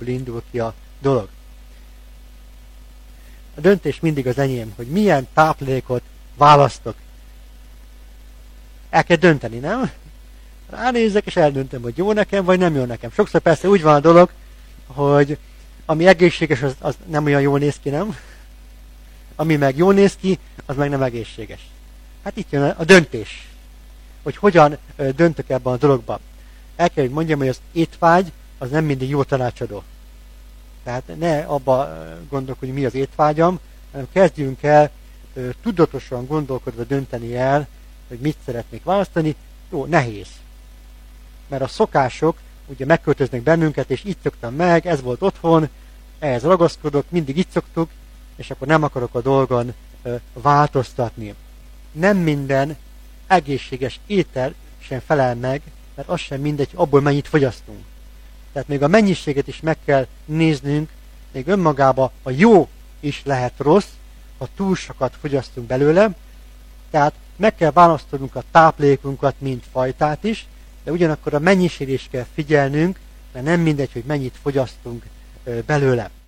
ebből indul ki a dolog. A döntés mindig az enyém, hogy milyen táplálékot választok. El kell dönteni, nem? Ránézek, és eldöntöm, hogy jó nekem, vagy nem jó nekem. Sokszor persze úgy van a dolog, hogy ami egészséges, az nem olyan jól néz ki, nem? Ami meg jól néz ki, az meg nem egészséges. Hát itt jön a döntés. Hogy hogyan döntök ebben a dologban. El kell, hogy mondjam, hogy az étvágy, az nem mindig jó tanácsadó. Tehát ne abba gondolkodj, hogy mi az étvágyam, hanem kezdjünk el tudatosan gondolkodva dönteni el, hogy mit szeretnék választani. Jó, nehéz. Mert a szokások ugye megköltöznek bennünket, és így szoktam meg, ez volt otthon, ehhez ragaszkodok, mindig így szoktuk, és akkor nem akarok a dolgon változtatni. Nem minden egészséges étel sem felel meg, mert az sem mindegy, abból mennyit fogyasztunk. Tehát még a mennyiséget is meg kell néznünk, még önmagában a jó is lehet rossz, ha túl sokat fogyasztunk belőle, tehát meg kell választanunk a táplálékunkat, mint fajtát is, de ugyanakkor a mennyiségre is kell figyelnünk, mert nem mindegy, hogy mennyit fogyasztunk belőle.